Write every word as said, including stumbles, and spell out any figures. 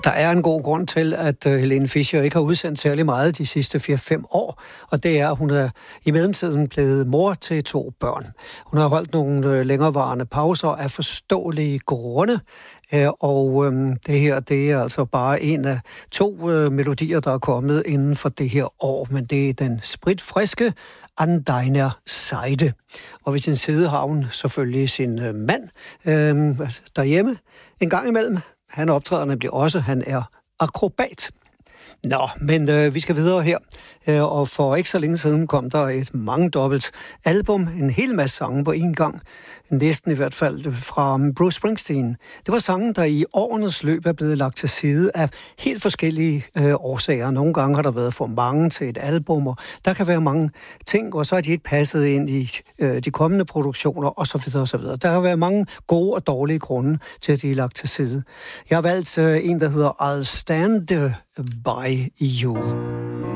Der er en god grund til, at Helene Fischer ikke har udsendt særlig meget de sidste fire fem år, og det er, at hun er i mellemtiden blevet mor til to børn. Hun har holdt nogle længerevarende pauser af forståelige grunde, og det her, det er altså bare en af to melodier, der er kommet inden for det her år, men det er den spritfriske An deiner Seite. Og ved sin side har hun selvfølgelig sin mand øh, derhjemme en gang imellem. Han optræder nemlig også, han er akrobat. Nå, men øh, vi skal videre her, øh, og for ikke så længe siden kom der et mangedobbelt album, en hel masse sange på en gang, næsten i hvert fald fra Bruce Springsteen. Det var sange, der i årenes løb er blevet lagt til side af helt forskellige øh, årsager. Nogle gange har der været for mange til et album, og der kan være mange ting, og så er de ikke passet ind i øh, de kommende produktioner, og så videre og så videre. Der kan være mange gode og dårlige grunde til, at de er lagt til side. Jeg har valgt øh, en, der hedder I'll Stand By You.